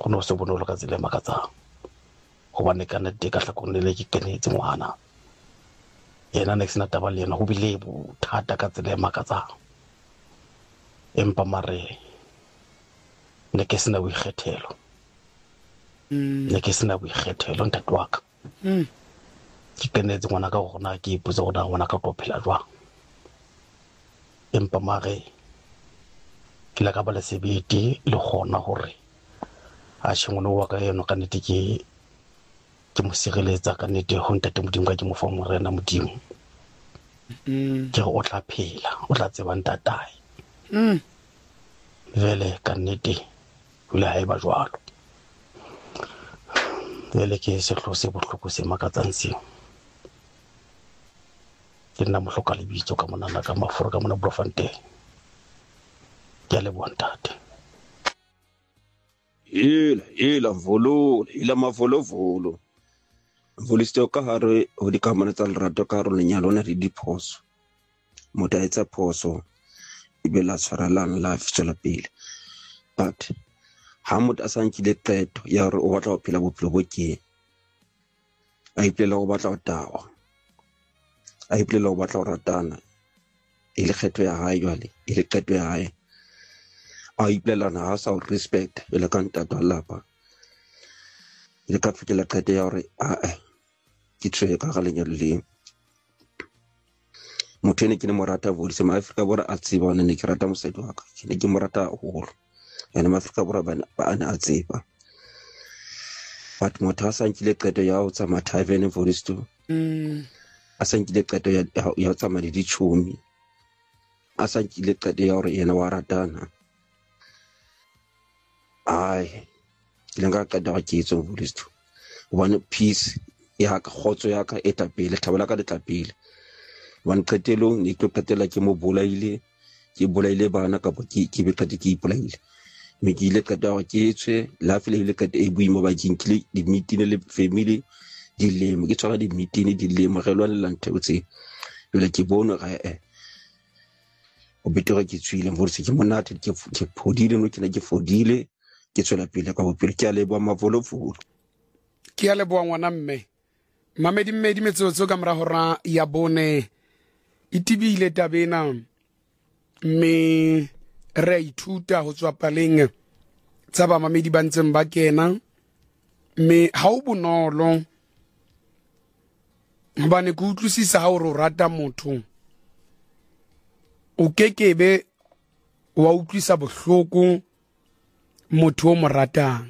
go no se bonolo ka tsela e makatsang gobane ka nnete ka tlhakong le ke kenetse ngwana yena ne ke sena taba le yena go bile bothata ka tsela e makatsang empa mare ne ke sena boikgethelo ntate wa ka ke kenetse ngwana ka gona ke ipotsa gona ngwana ka tlo phela jwang empa mare ke la ka ba le sebete le gona gore a shengone wa ka yeno ka nnete ke mo sireletsa ka nnete ho ntate modimo ka ke mo fa morena modimo ke o tla phela o tla tseba ntatae vele ka nnete hule ha eba jwalo vele ke sehlo se bohloko se makatsang seo ke nna mohloka lebitso ka monana ka mafura ka mona Bloemfontein ke a leboha ntate ila volo ila mavolovolo voliste ka hare ho dikamano tsa lerato ka hare lenyalo na di diphoso motho a etsa phoso e be la tshwarelana la fitswela pele but ha motho a sa nkile qeto ya hore o batla ho phela bophelo bo ke a iplela go batla ho tawa a iplela go batla ho ratana e le kgetho ya hae jwale e le qeto ya hae a iplela na ha sa respect le ka ntato lapa le ka fitela qeto ya hore ke tswe ka ga lenyalo le motho ne ke ne morata vodise ma Afrika bora a tseba ne ke rata mosadi wa ka ke ne ke morata holo ene ma Afrika bora ba ne a tseba but motho a sa nkile qeto ya ho tsamaya tavern vodise a sa nkile qeto ya ho tsamaya le ditšhomi a sa nkile qeto ya hore yena wa ratana ke lenga qeta ga ke etso vodise one piece ya ka khotso ya ka etapele thabela ka letlapele one qetelong ne ke qetela ke mo bolaile bana ka bo ke be qete ke ipolaile me ke ile qeta ga ke etswe la fele ile qete e buimo ba kinkile di meeting le family di lemo ke tswala di meeting di lemo re lwana la ntebotse le ke bona ga o betere ke tswile mo se ke monate ke phodile no ke na ke fodile ke tswela pele ka bophelo ke a leboa mavolofolo ke a leboa ngwana mme mamedi metsotso ka mora hora ya bone itibile tabena me re ithuta ho tswa paleng tsa ba mamedi ba ntseng ba kena me ha o bonolo bane go utlwisisa ha o rata motho o kekebe wa utlwisa bohloko motho o mo ratang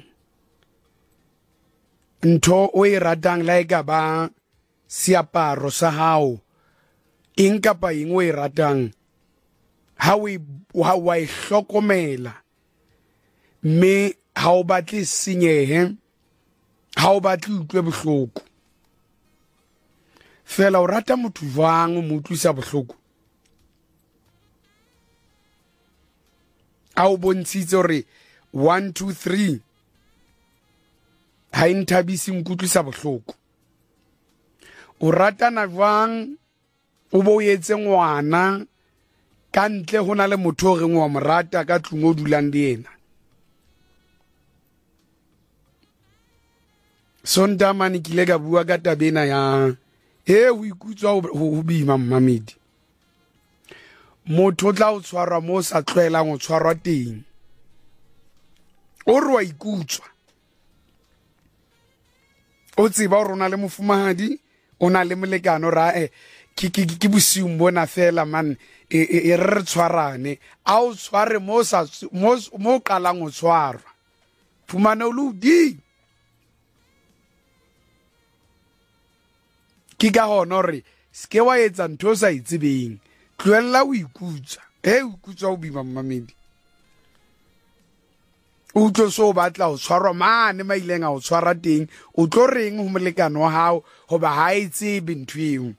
ntho o e ratang la eka ba siaparo sa hao eng kapa eng o e ratang ha wa e hlokomela me ha o batle senyehe ha o batle utlwe bohloko fela o rata motho jwang o mo utlwisa bohloko a o bontshitse hore 1 2 3 ha inthabisi nkutlwisa bohloko o ratana jwang o bo yetse ngwana ka ntle hona le motho re ngwa morata ka tlung o dulang le yena sondamane kile ka bua ka tabena ya o ikutswa ho bima mmamedi motho tla o tshwarwa mo sa tlwelang o tshwarwa teng o re wa ikutswa o tseba o rona le mofumahadi o na le molekano ra ke bosiung bona fela man e re tshwarane a o tshware mo qalang o tshwarwa fumane o ludi ke ka hona hore ske wa etsa ntho sa itsebeng tloella o ikutswa o ikutswa o bima mmamedi o tlo so batla o tshwarwa mane maileng a o tshwara teng o tlo reng ho molekano wa hao hoba ha e tsebe ntho eo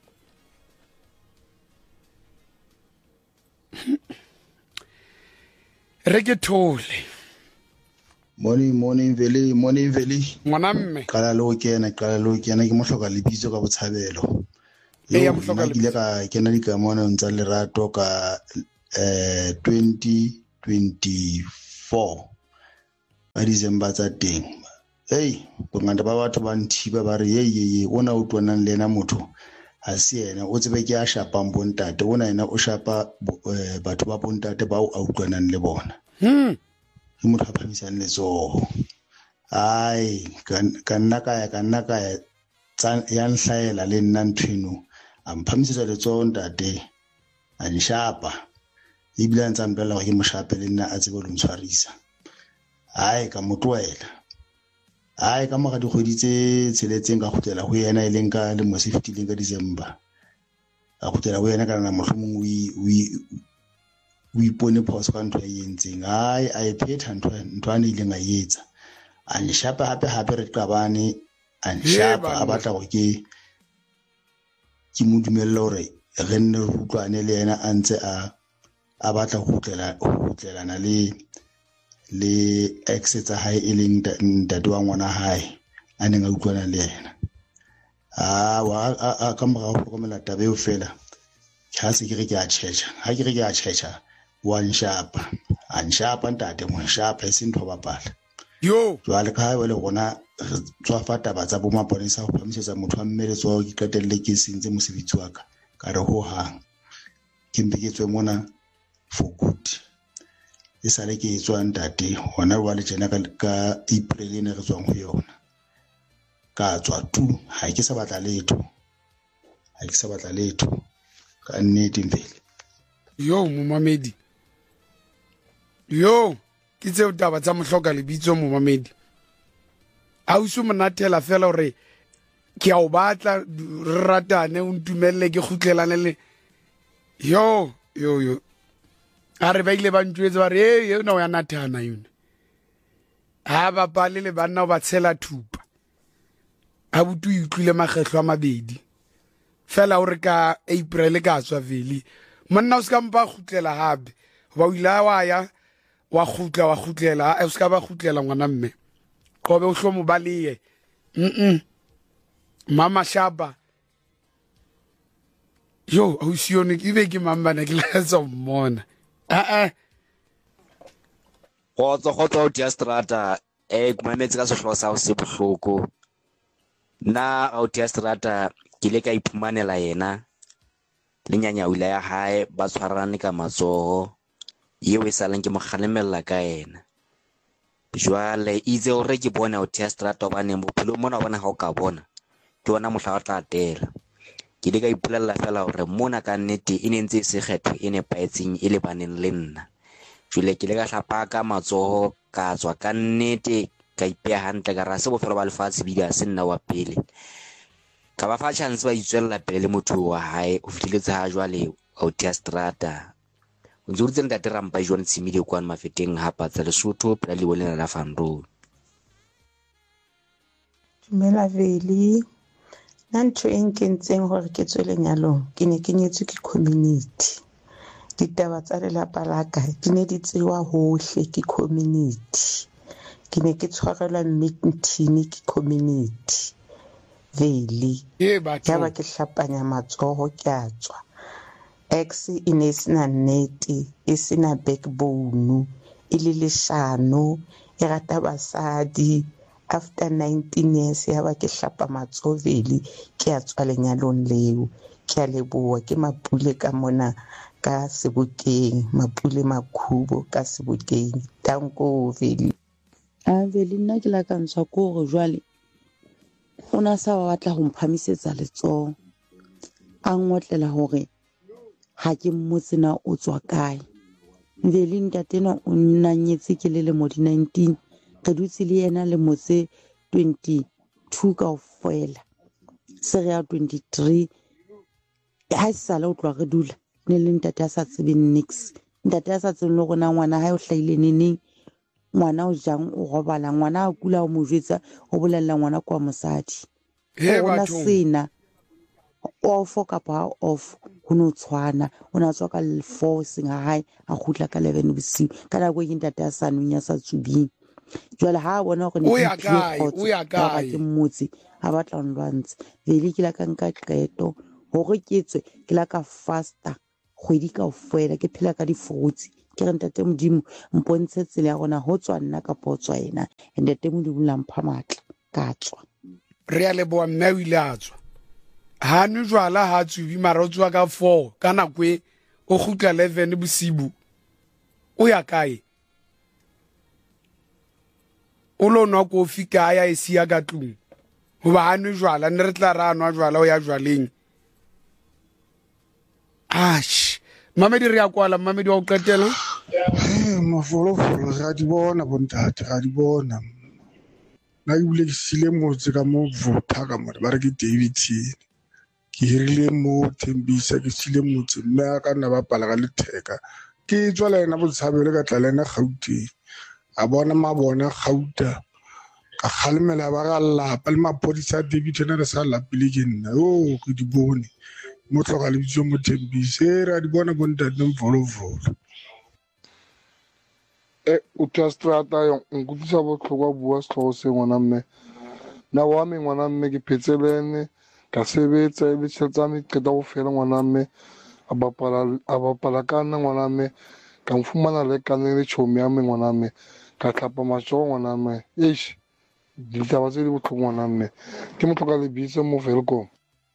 re ke thole morning vele ngwana mme qala le ho kena ke mohloka lebitso ka botshabelo ya mohloka le ka kena dikamano ntsa lerato ka 2024 ka December tsa teng. Bongata ba batho ba nthiba ba re ye ona o twanang le yena motho ha se yena, o tsebe ke a shapang bontate, ona yena o shapa batho ba bontate ba o utlwanang le bona. Ke motho a phamisang letsoho. Ka nna kaya ya nhlaela le nna nthweno a mphamisetsa letsoho ntate a nshapa, ebile a ntse a mpolela gore ke moshape le nna a tsebe lo ntshwarisa. Ka mo tloela. Ka mora dikgwedi tse tsheletseng ka kgutlela ho yena e leng ka le mo se fitileng ka December. A kgutlela ho yena ka nna mohlomong o ipone phoso ka ntho e entseng. A e phetha ntho a ne ileng a etsa. A nshapa hape re qabane, a nshapa a batla gore ke mo dumella hore re nne re utlwane le yena a ntse a batla ho kgutlelana le ex tsa hae e leng ntate wa ngwana hae a neng a utlwana le yena. Ka mora ho hlokomela taba eo fela, ha se ke re ke a tjhetjha wa nshapa, a nshapa ntate mo nshapa, e se ntho bapala. Jwale ka ha le gona re tswafa taba tsa bomaponesa ho phamisetsa motho a mmeletso ke qetelle ke sentse mosebetsi wa ka re ho hang ke mpe ke tswe mona for good. E sale ke etswa ntate hona wa le tjena ka April ne re tswang ho yona, ka tswa tu ha ke sa batla letho ka nnete mvele. Momamedi ke tseo taba tsa mohloka lebitso momamedi. A o se monatela fela hore ke a o batla re ratane o ntumelle ke kgutlelane le a re ba ile ba ntjwetsa ba re yona o ya nathana yona. Ha ba pale le banna o ba tshela thupa. A butu o utlwile makgetlo a mabedi. Fela o re ka April ka tswa veli. Monna o se ka mpa kgutlela hape. Ba o ila wa ya wa kgutlela o se ka ba kgutlela ngwana mme. Qobe o hlomo baliye. Mama Shaba. Au sione ke be ke mambana ke la tsa mmona. Kgotso Diastrata ke mametse ka sehloho sa ho se bohloko. Nna Diastrata ke ile ka iphumanela yena le nyanyaula ya hae ba tshwarane ka matsoho eo e saleng ke mo kgalemella ka yena. Jwale itse hore ke bona Diastrata hobane bophelo mona bona ha o ka bona ke ona mohla o tla tela. Ke ile ka ipolella fela hore mona ka nnete e nentse se kgetho e nepaetseng e lebaneng le nna. Jwale ke ile ka hlapa ka matsoho ka tswa ka nnete ka ipeha hantle ka ra se bofelo ba lefatshe bile a se nna wa pele. Ka ba fa chance ba itswella pele le motho wa hae o fihletse ha jwale Diastrata. O ntse o ritse ntate Rampa John Tshimile kwana Mafeteng hapa tsa Lesotho pela le bolena la Van Road. Dumela Veli. Nna ntho e nkentseng hore ke tswe lenyalong ke ne ke nyetswe ke community. Ditaba tsa lelapa la ka di ne di tsewa hohle ke community. Ke ne ke tshwarelwa meeting ke community. Veli ya ba ke hlapanya matsoho ke a tswa. Ex e ne e sena nnete, e sena backbone, e le leshano, e rata basadi. After 19 years ya ba ke hlapa matsoho Veli ke a tswa lenyalong leo. Ke a leboha ke Mapule ka mona ka Sebokeng, Mapule Makhubo ka Sebokeng. Tanko Veli. Veli nna ke la ka ntshwa ko hore jwale o na sa ba batla ho mphamisetsa letsoho. A ngotlela hore ha ke mmotse na o tswa kae. Veli ntatena o nnanyetse ke le lemo di 19. Re dutse le yena le motse 22 kaofela. Se re ya 23 ha e sala o tloa re dula ne le ntate a sa tsebeng nix. Ntate a sa tsebeng le gona ngwana hae o hlahile neneng, ngwana o jang o robala, ngwana a kula o mo jwetsa o bolella ngwana kwa mosadi. Ona sena off kapa off ho no tshwana, o na tswa ka 4 singa hae a khutla ka 11 bosiu ka nako ke ntate a sa nunya sa tsubing. Jwale ha bona hore o ya kae ke mmotse ha batla ho nlwantse. Veli ke la ka nka qeto hore ke tswe ke la ka fasta kgwedi kaofela ke phela ka di-fruits ke re ntate Modimo mpontshe tsela ya rona ho tswa nna ka po tswa ena ntate Modimo la mpha matla ka tswa re a leboa mme o ile a tswa ha nwe jwala ha tsubi mara o tswa ka 4 ka nako e o gutla 11 bosibu o ya kae o lo nwa kofi ka ya isia ka tlung hoba ha nwe jwala ne re tla ra nwa jwala o ya jwaleng ash mamedi re ya kwala mamedi wa o qetela mafolofolo ga di bona bontate ga di bona na ibile ke sile motse ka mo votha ka more ba re ke David ke hirile mo Thembisa ke sile motse mme ka nna ba pala ka letheka ke tswa le ena botshabelo ka tla le ena Gauteng a bona mabona Gauta ka khalemela ba ga lapa le mapodisa David ena re sa lapile ke nna ke di bone mo tloga le bitso mo Thembisa ra di bona bontate mvolovolo o Strata nkutlisa botlhokwa bua setlhogo se ngwana mme na wa me ngwana mme ke phetse bene ka sebetsa e tsa me qeta go fela ngwana mme a bapala ka nna ngwana mme ka mfumana le ka ne le chomi ya me ngwana mme ka tlhapa matsogo ngwana mme ditaba tse di botlhoko ngwana mme ke motlhoka lebitso mo Velcom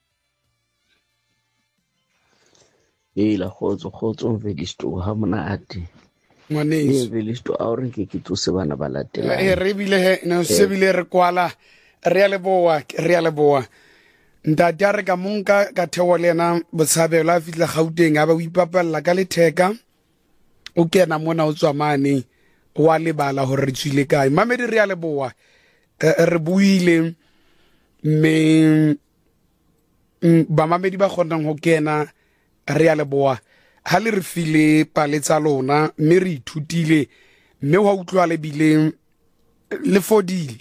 la khotso Velisto ha monate ngwaneso Velisto a re ke tsose bana ba latela re bile he no se bile re kwala re a leboa ntate a re ka monka ka theo lena botshabelo a fitla Gauteng a ba o ipapalla ka letheka o kena mona o tswa mane wa lebala hore re tswile kae mamedi re a leboa re buile me ba mamedi ba kgonang ho kena re a leboa ha le re file paletsa lona mme re ithutile mme wa utlwa le bile le fodile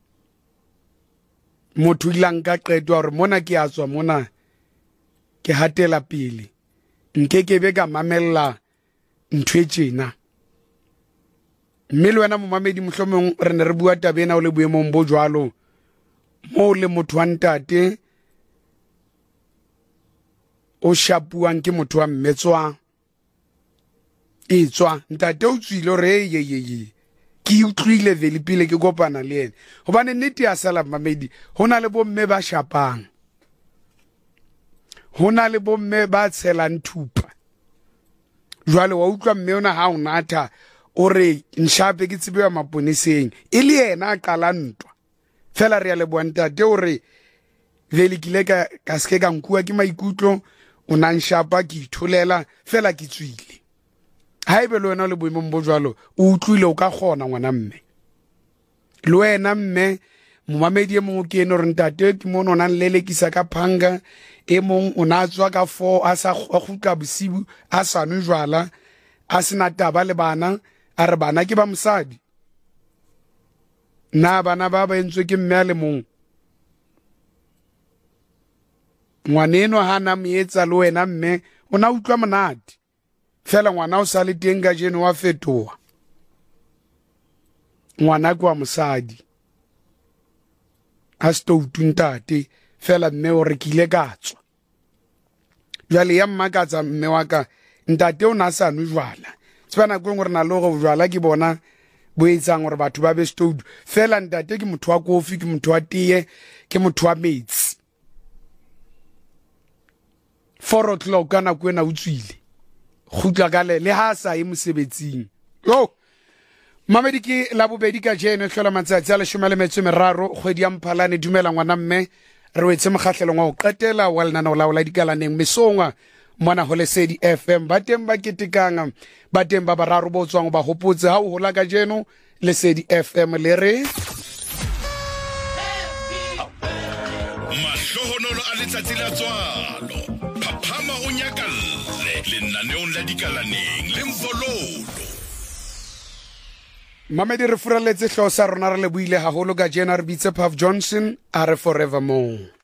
motho ilang ka qeto hore mona ke a tswa mona ke hatela pele nke ke be ka mamella ntwe tjena mme le wena momamedi mohlomong re ne re bua tabena o le boemong bo jwalo mo le motho wa ntate o shapuang ke motho wa mmetswa etswa ntate o tswile re ye ke utlwile vele pele ke kopana le ene hobane nnete ya sala mamedi hona le bomme ba shapang hona le bomme ba tshelang thupa jwale wa utlwa mme ona ha o natha o re nshape ke tsebe ya maponeseng e le yena a qala ntwa fela re ya le bua ntate o re vele kile ka ske ka nkua ke maikutlo o na nshapa ke itholela fela ke tswile haebe le wena le boemong bo jwalo o utlwile o ka kgona ngwana mme le wena mme momamedi e mongwe ke ene re ntate ke mo nona nlelekisa ka phanga e mong o na tswa ka 4 a sa gutla bosibu a sa nwe jwala a sena taba le bana a re bana ke ba mosadi na bana ba entswe ke mme a le mong ngwaneno ha na meetsa le wena mme o na utlwa monate fela ngwana o sa le teng ka jeno wa fetoha ngwana kwa mosadi a stoutu ntate fela mme o rekile ka tswa jwale ya mmakatsa mme wa ka ntate o na sa nwe jwala tswana go ngore na logo jwala ke bona bo etsang gore batho ba be stoutu fela ntate ke motho wa kofi ke motho wa tie ke motho wa metsi 4 o'clock kana kwena o tswile gutla ka le ha sa e mosebetsing mamedi ke la bobedi ka jeno hlola matsatsi a 13 kgwedi ya Mphalane dumela ngwana mme re wetse mokgahlelo wa o qetela wa lenana la ola dikalaneng mesongwa mona ho Lesedi FM bateng ba ketekanga bateng ba bararo bo tswang ba hopotse ha o hola ka jeno Lesedi FM le re mahlohonolo a letsatsi la tswalo phaphama o nyakalle lenaneong la dikalaneng le mvololo mamedi re furaletse hlosa rona re le buile haholo ka jena re bitse Puff Johnson a re forevermore